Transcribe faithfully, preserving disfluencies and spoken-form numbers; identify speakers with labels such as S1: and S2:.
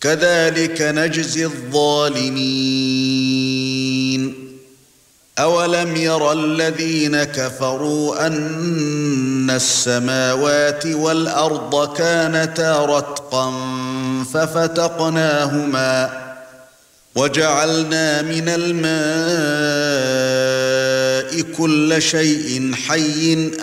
S1: كذلك نجزي الظالمين أولم يرى الذين كفروا أن السماوات والأرض كانتا رتقا ففتقناهما وجعلنا من الماء كل شيء حي